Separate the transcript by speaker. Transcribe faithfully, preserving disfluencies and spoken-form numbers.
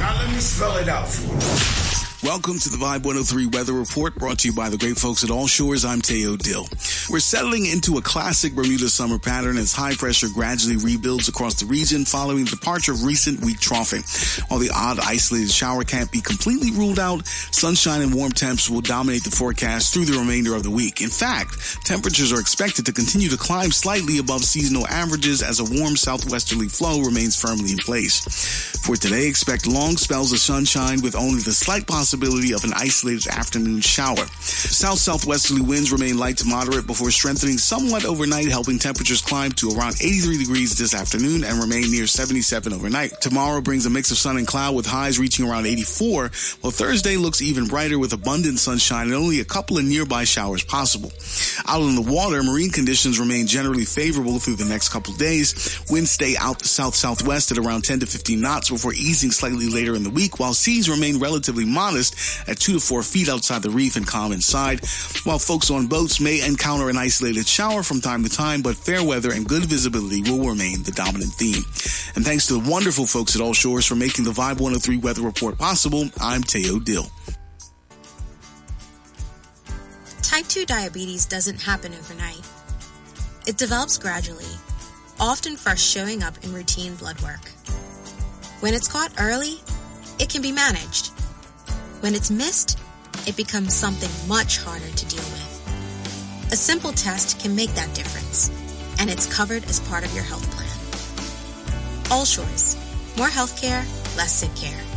Speaker 1: Now let me spell it out for you.
Speaker 2: Welcome to the Vibe one oh three Weather Report, brought to you by the great folks at All Shores. I'm Teo Dill. We're settling into a classic Bermuda summer pattern as high pressure gradually rebuilds across the region following the departure of recent weak troughing. While the odd isolated shower can't be completely ruled out, sunshine and warm temps will dominate the forecast through the remainder of the week. In fact, temperatures are expected to continue to climb slightly above seasonal averages as a warm southwesterly flow remains firmly in place. For today, expect long spells of sunshine with only the slight possibility of an isolated afternoon shower. South-southwesterly winds remain light to moderate before strengthening somewhat overnight, helping temperatures climb to around eighty-three degrees this afternoon and remain near seventy-seven overnight. Tomorrow brings a mix of sun and cloud with highs reaching around eighty-four, while Thursday looks even brighter with abundant sunshine and only a couple of nearby showers possible. Out on the water, marine conditions remain generally favorable through the next couple of days. Winds stay out the south-southwest at around ten to fifteen knots before easing slightly later in the week, while seas remain relatively modest at two to four feet outside the reef and calm inside, while folks on boats may encounter an isolated shower from time to time, but fair weather and good visibility will remain the dominant theme. And thanks to the wonderful folks at All Shores for making the Vibe one oh three Weather Report possible, I'm Teo Dill.
Speaker 3: Type two diabetes doesn't happen overnight. It develops gradually, often first showing up in routine blood work. When it's caught early, it can be managed. When it's missed, it becomes something much harder to deal with. A simple test can make that difference, and it's covered as part of your health plan. All Shores. More healthcare, less sick care.